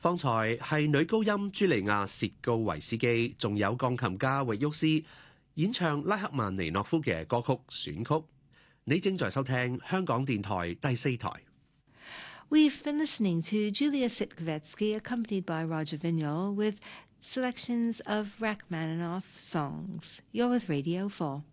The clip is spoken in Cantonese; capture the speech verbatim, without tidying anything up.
方才係女高音茱莉亞·薛高維斯基，仲有鋼琴家域沃斯演唱拉赫曼尼諾夫嘅歌曲選曲。你正在收聽香港電台第四台。 We've been listening to Julia Sitkovetsky accompanied by Roger Vignol with selections of Rachmaninoff songs. You're with Radio four.